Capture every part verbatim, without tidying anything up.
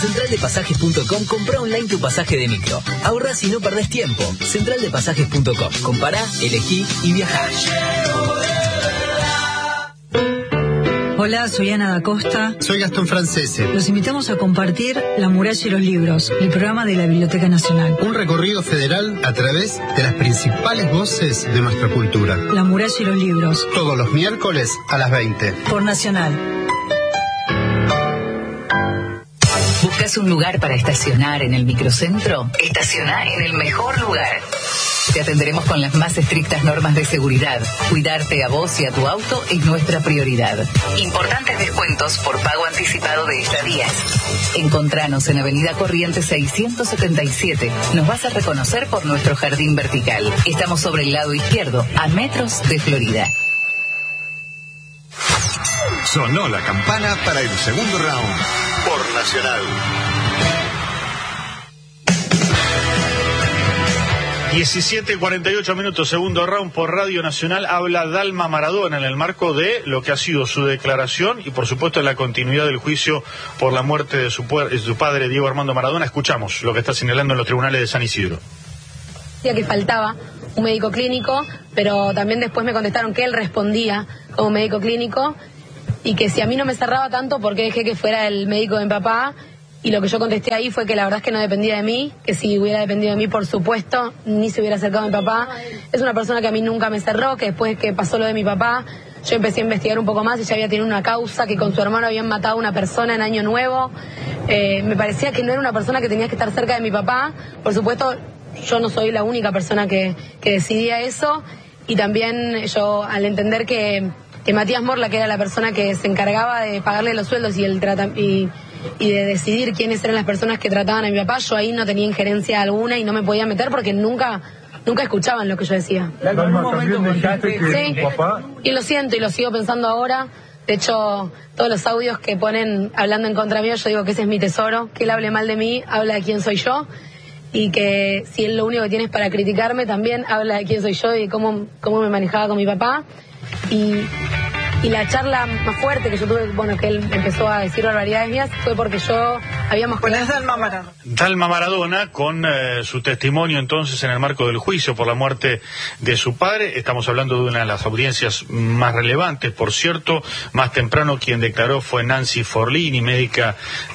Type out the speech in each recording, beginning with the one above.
central de pasajes punto com, comprá online tu pasaje de micro. Ahorrás y no perdés tiempo. central de pasajes punto com. Compará, elegí y viajá. Hola, soy Ana da Costa. Soy Gastón Francese. Los invitamos a compartir La Muralla y los Libros, el programa de la Biblioteca Nacional. Un recorrido federal a través de las principales voces de nuestra cultura. La Muralla y los Libros. Todos los miércoles a las veinte. Por Nacional. ¿Buscas un lugar para estacionar en el microcentro? Estaciona en el mejor lugar. Te atenderemos con las más estrictas normas de seguridad. Cuidarte a vos y a tu auto es nuestra prioridad. Importantes descuentos por pago anticipado de estadías. Encontranos en Avenida Corrientes seiscientos setenta y siete. Nos vas a reconocer por nuestro jardín vertical. Estamos sobre el lado izquierdo, a metros de Florida. Sonó la campana para el segundo round. Por Nacional. diecisiete cuarenta y ocho minutos, segundo round por Radio Nacional. Habla Dalma Maradona en el marco de lo que ha sido su declaración y por supuesto en la continuidad del juicio por la muerte de su, de su padre Diego Armando Maradona. Escuchamos lo que está señalando en los tribunales de San Isidro. Decía que faltaba un médico clínico, pero también después me contestaron que él respondía como médico clínico y que si a mí no me cerraba tanto, ¿por qué dejé que fuera el médico de mi papá? Y lo que yo contesté ahí fue que la verdad es que no dependía de mí, que si hubiera dependido de mí, por supuesto, ni se hubiera acercado a mi papá. Es una persona que a mí nunca me cerró, que después que pasó lo de mi papá, yo empecé a investigar un poco más y ya había tenido una causa, que con su hermano habían matado a una persona en Año Nuevo. Eh, me parecía que no era una persona que tenía que estar cerca de mi papá. Por supuesto, yo no soy la única persona que, que decidía eso. Y también yo, al entender que, que Matías Morla, que era la persona que se encargaba de pagarle los sueldos y el tratamiento... y de decidir quiénes eran las personas que trataban a mi papá, yo ahí no tenía injerencia alguna y no me podía meter porque nunca nunca escuchaban lo que yo decía. Sí, y lo siento y lo sigo pensando ahora. De hecho, todos los audios que ponen hablando en contra mío, yo digo que ese es mi tesoro, que él hable mal de mí, habla de quién soy yo, y que si él lo único que tiene es para criticarme, también habla de quién soy yo y de cómo, cómo me manejaba con mi papá. Y... Y la charla más fuerte que yo tuve, bueno, que él empezó a decir barbaridades mías, fue porque yo habíamos... Bueno, es Dalma Maradona. Dalma Maradona, con eh, su testimonio entonces en el marco del juicio por la muerte de su padre. Estamos hablando de una de las audiencias más relevantes, por cierto. Más temprano quien declaró fue Nancy Forlini, médica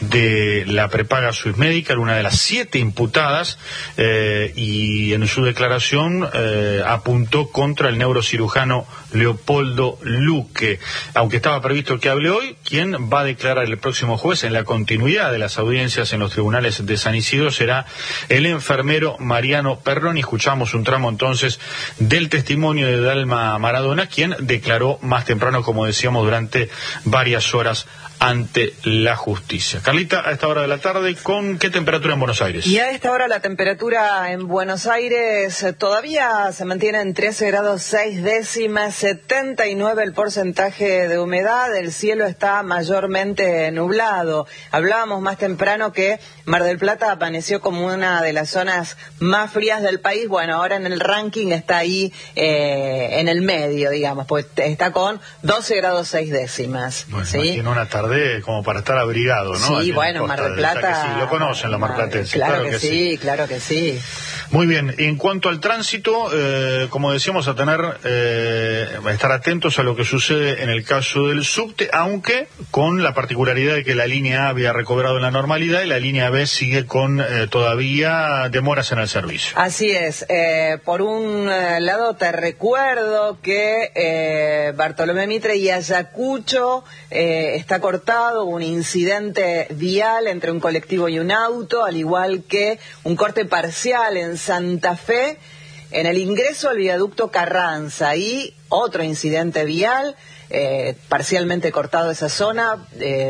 de la prepaga Swiss Medical, una de las siete imputadas, eh, y en su declaración eh, apuntó contra el neurocirujano Leopoldo Luque. Aunque estaba previsto que hable hoy, quien va a declarar el próximo jueves en la continuidad de las audiencias en los tribunales de San Isidro será el enfermero Mariano Perroni. Escuchamos un tramo entonces del testimonio de Dalma Maradona, quien declaró más temprano, como decíamos, durante varias horas ante la justicia. Carlita, a esta hora de la tarde, ¿con qué temperatura en Buenos Aires? Y a esta hora la temperatura en Buenos Aires todavía se mantiene en trece grados seis décimas, setenta y nueve el porcentaje de humedad, el cielo está mayormente nublado. Hablábamos más temprano que Mar del Plata apareció como una de las zonas más frías del país. Bueno, ahora en el ranking está ahí eh, en el medio, digamos, pues está con doce grados seis décimas. Bueno, ¿sí? Imagino una tarde como para estar abrigado, ¿no? Sí, Aquí bueno, Mar del Plata... Sí, lo conocen los marplatenses. Claro, claro que, que sí, sí, claro que sí. Muy bien, en cuanto al tránsito, eh, como decíamos, a tener, eh, a estar atentos a lo que sucede en el caso del subte, aunque con la particularidad de que la línea A había recobrado la normalidad y la línea B sigue con eh, todavía demoras en el servicio. Así es, eh, por un eh, lado te recuerdo que eh, Bartolomé Mitre y Ayacucho eh, está cortado, un incidente vial entre un colectivo y un auto, al igual que un corte parcial en Santa Fe, en el ingreso al viaducto Carranza, y otro incidente vial, eh, parcialmente cortado esa zona, eh,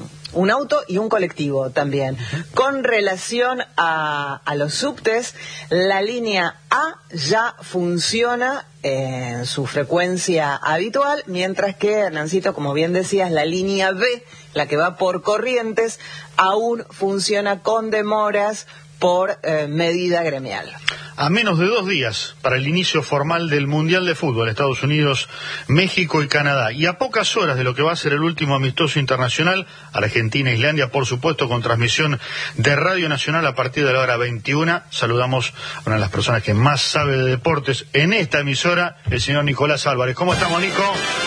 un auto y un colectivo también. Con relación a, a los subtes, la línea A ya funciona en su frecuencia habitual, mientras que, Hernancito, como bien decías, la línea B, la que va por Corrientes, aún funciona con demoras por eh, medida gremial. A menos de dos días para el inicio formal del Mundial de Fútbol, Estados Unidos, México y Canadá, y a pocas horas de lo que va a ser el último amistoso internacional, Argentina e Islandia, por supuesto, con transmisión de Radio Nacional a partir de la hora veintiuna, saludamos a una de las personas que más sabe de deportes en esta emisora, el señor Nicolás Álvarez. ¿Cómo estamos, Nico?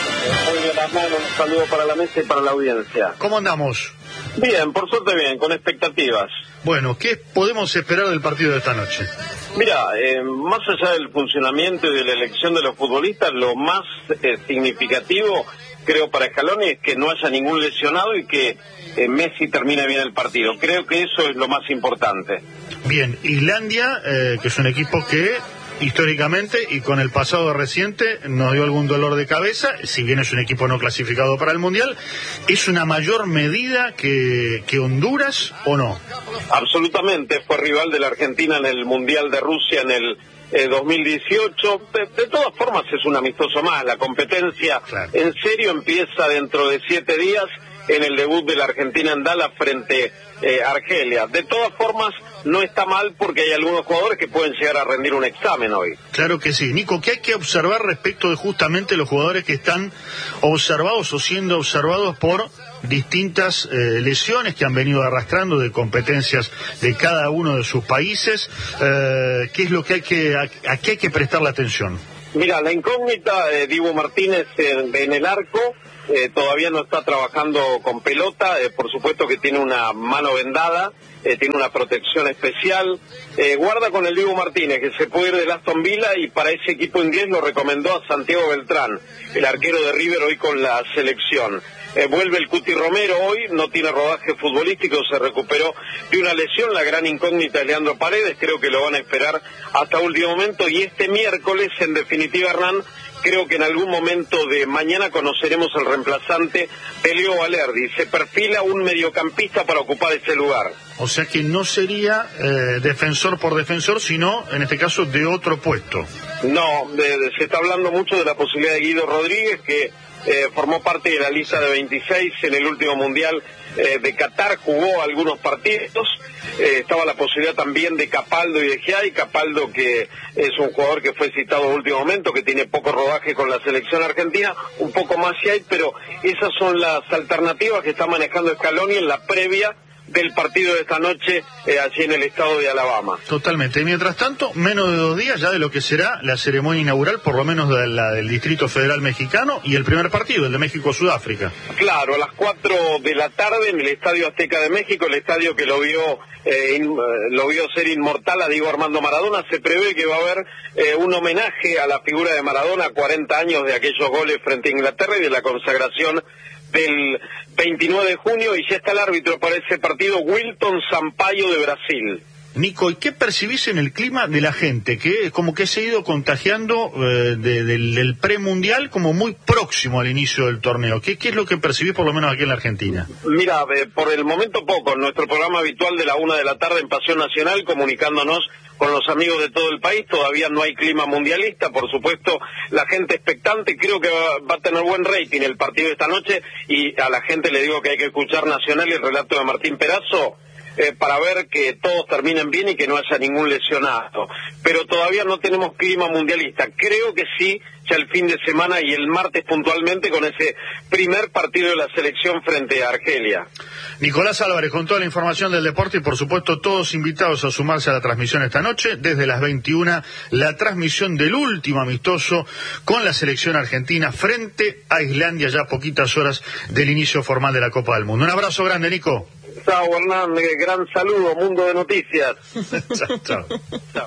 Muy bien, hermano, un saludo para la mesa y para la audiencia. ¿Cómo andamos? Bien, por suerte bien, con expectativas. Bueno, ¿qué podemos esperar del partido de esta noche? Mira, eh, más allá del funcionamiento y de la elección de los futbolistas, lo más eh, significativo, creo, para Scaloni es que no haya ningún lesionado y que eh, Messi termine bien el partido. Creo que eso es lo más importante. Bien, Islandia, eh, que es un equipo que históricamente y con el pasado reciente nos dio algún dolor de cabeza, si bien es un equipo no clasificado para el Mundial, ¿es una mayor medida que, que Honduras o no? Absolutamente, fue rival de la Argentina en el Mundial de Rusia en el eh, dos mil dieciocho, de, de todas formas es un amistoso más, la competencia claro. En serio empieza dentro de siete días en el debut de la Argentina en Dallas frente eh, a Argelia. De todas formas, no está mal porque hay algunos jugadores que pueden llegar a rendir un examen hoy. Claro que sí. Nico, ¿qué hay que observar respecto de justamente los jugadores que están observados o siendo observados por distintas eh, lesiones que han venido arrastrando de competencias de cada uno de sus países? Eh, ¿Qué es lo que hay que, a, a qué hay que prestarle atención? Mira, la incógnita de Dibu Martínez en, en el arco. Eh, todavía no está trabajando con pelota, eh, por supuesto que tiene una mano vendada, eh, tiene una protección especial, eh, guarda con el Dibu Martínez, que se puede ir del Aston Villa, y para ese equipo inglés lo recomendó a Santiago Beltrán, el arquero de River hoy con la selección. Eh, vuelve el Cuti Romero hoy, no tiene rodaje futbolístico, se recuperó de una lesión, la gran incógnita de Leandro Paredes, creo que lo van a esperar hasta último momento, y este miércoles, en definitiva, Hernán, creo que en algún momento de mañana conoceremos el reemplazante de Leo Valerdi. Se perfila un mediocampista para ocupar ese lugar. O sea que no sería eh, defensor por defensor, sino, en este caso, de otro puesto. No, de, de, se está hablando mucho de la posibilidad de Guido Rodríguez, que eh, formó parte de la lista de veintiséis en el último Mundial eh, de Qatar, jugó algunos partidos. Eh, estaba la posibilidad también de Capaldo y de Giai, Capaldo que es un jugador que fue citado en último momento, que tiene poco rodaje con la selección argentina, un poco más Giai, pero esas son las alternativas que está manejando Scaloni en la previa del partido de esta noche eh, allí en el estado de Alabama. Totalmente. Y mientras tanto, menos de dos días ya de lo que será la ceremonia inaugural, por lo menos de la del Distrito Federal Mexicano, y el primer partido, el de México-Sudáfrica. Claro, a las cuatro de la tarde en el Estadio Azteca de México, el estadio que lo vio eh, in, lo vio ser inmortal a Diego Armando Maradona. Se prevé que va a haber eh, un homenaje a la figura de Maradona, cuarenta años de aquellos goles frente a Inglaterra y de la consagración del veintinueve de junio, y ya está el árbitro para ese partido, Wilton Sampaio de Brasil. Nico, ¿y qué percibís en el clima de la gente? Que como que se ha ido contagiando eh, de, del, del premundial como muy próximo al inicio del torneo. ¿Qué, qué es lo que percibís por lo menos aquí en la Argentina? Mira, eh, por el momento poco. Nuestro programa habitual de la una de la tarde en Pasión Nacional, comunicándonos con los amigos de todo el país. Todavía no hay clima mundialista, por supuesto, la gente expectante. Creo que va, va a tener buen rating el partido de esta noche, y a la gente le digo que hay que escuchar Nacional y el relato de Martín Perazo, Eh, para ver que todos terminen bien y que no haya ningún lesionado. Pero todavía no tenemos clima mundialista. Creo que sí, ya el fin de semana y el martes puntualmente, con ese primer partido de la selección frente a Argelia. Nicolás Álvarez con toda la información del deporte, y por supuesto todos invitados a sumarse a la transmisión esta noche, desde las veintiuna, la transmisión del último amistoso con la selección argentina frente a Islandia, ya a poquitas horas del inicio formal de la Copa del Mundo. Un abrazo grande, Nico. Chao, Hernán, gran saludo, Mundo de Noticias. Chao, chao. Chao.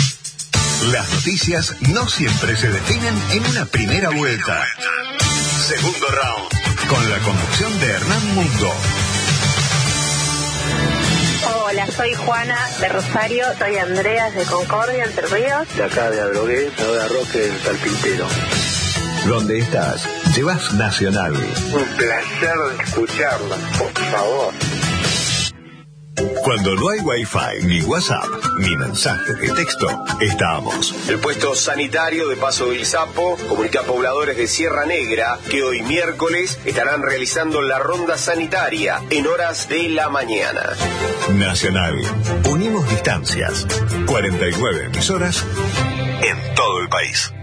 Las noticias no siempre se definen en una primera vuelta. Segundo round, con la conducción de Hernán Mundo. Hola, soy Juana de Rosario, soy Andreas de Concordia, Entre Ríos. De acá de Adrogué, ahora Roque del Carpintero. Donde estás, llevas Nacional. Un placer de escucharla, por favor. Cuando no hay Wi-Fi, ni WhatsApp, ni mensajes de texto, estamos. El puesto sanitario de Paso del Sapo comunica a pobladores de Sierra Negra que hoy miércoles estarán realizando la ronda sanitaria en horas de la mañana. Nacional. Unimos distancias. cuarenta y nueve emisoras en todo el país.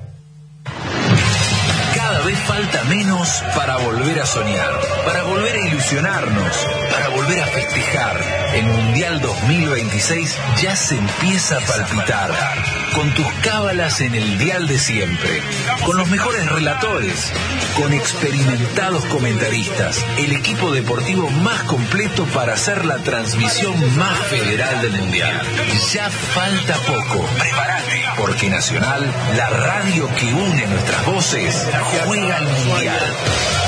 Cada vez falta menos para volver a soñar, para volver a ilusionarnos, para volver a festejar. El Mundial dos mil veintiséis ya se empieza a palpitar. Con tus cábalas en el dial de siempre, con los mejores relatores, con experimentados comentaristas, el equipo deportivo más completo para hacer la transmisión más federal del Mundial. Ya falta poco. Prepárate, porque Nacional, la radio que une nuestras voces, juega al Mundial.